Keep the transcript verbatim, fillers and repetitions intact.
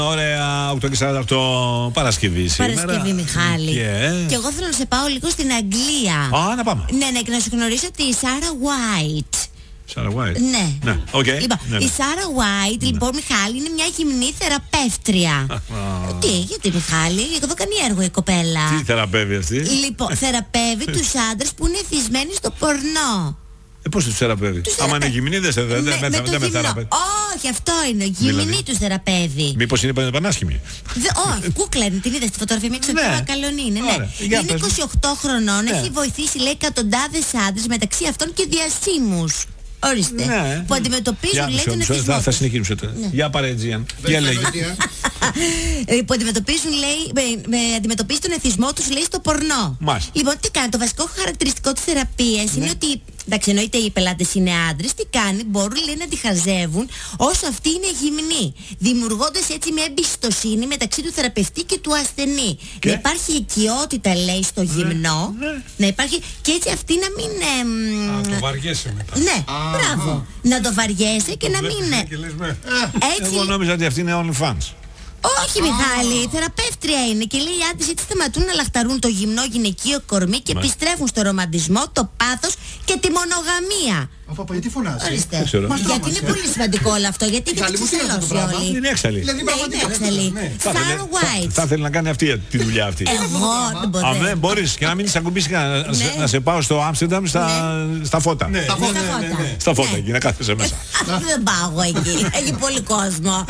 Ωραία, οκτώ και σαράντα οκτώ Παρασκευή σήμερα. Παρασκευή, Μιχάλη. Yeah. Και εγώ θέλω να σε πάω λίγο στην Αγγλία. Α, να πάμε. Ναι, ναι, και να σου γνωρίσω τη Σάρα White. Σάρα White. Ναι. Ναι, okay. Λοιπόν, ναι, ναι. η Σάρα White, ναι. λοιπόν, Μιχάλη, είναι μια γυμνή θεραπεύτρια. Τι, γιατί, Μιχάλη, εδώ κάνει έργο η κοπέλα. Τι θεραπεύει αυτή? Λοιπόν, θεραπεύει τους άντρες που είναι εθισμένοι στο πορνό. Ε, πώς τους θεραπεύει? Άμα είναι γυμνή δεν σε δεν με θεραπεύει. Όχι, αυτό είναι. Γυμνή δηλαδή, τους θεραπεύει. Μήπως είναι πανάσχημη? Όχι, κούκλα είναι. Την είδες στη φωτογραφία, μην ξέρω τι καλονή είναι. Ναι. Είναι είκοσι οκτώ χρονών, έχει βοηθήσει, λέει, εκατοντάδες άντρες, μεταξύ αυτών και διασύμους. Ορίστε. Ναι. Που αντιμετωπίζουν, λέει, τον εθισμό. Θα, θα συνεχίσουμε. Ναι. Για παρέτζιαν. Για λέγει. Που αντιμετωπίζουν, λέει, με, με αντιμετωπίζει τον εθισμό τους, λέει, στο πορνό. Μάλιστα. Λοιπόν, τι κάνει? Το βασικό χαρακτηριστικό της θεραπείας, ναι, είναι ότι, εντάξει, εννοείται οι πελάτες είναι άντρες, τι κάνει? Μπορούν, λέει, να τη χαζεύουν όσο αυτή είναι γυμνή, δημιουργώντας έτσι μια εμπιστοσύνη μεταξύ του θεραπευτή και του ασθενή. Και να υπάρχει οικειότητα, λέει, στο γυμνό, ναι, ναι. Να υπάρχει και έτσι αυτή να μην... Ε, Α, το βαριέσαι μετά. Ναι, α, μπράβο. Α, να το βαριέσαι και να μην... Έτσι... Εγώ νόμιζα ότι αυτή είναι OnlyFans. Όχι, ah. Μιχάλη, θεραπεύτρια είναι και λέει οι άντρες έτσι σταματούν να λαχταρούν το γυμνό γυναικείο κορμί και Μα. επιστρέφουν στο ρομαντισμό, το πάθος και τη μονογαμία. Αφού γιατί φωνάζει? Γιατί είναι πολύ σημαντικό όλο αυτό, γιατί έχετε ξεσαλώσει όλοι. Είναι έξαλλη. Ναι, είναι έξαλλη. Σάρα White. Θα ήθελε να κάνει αυτή τη δουλειά αυτή. Εγώ δεν μπορώ. Αν δεν μπορείς και να μην σε ακουμπήσει να σε πάω στο Άμστερνταμ στα φώτα. Στα φώτα. Στα φώτα εκεί, να κάθεσαι μέσα. Δεν πάω εκεί, έχει πολύ κόσμο.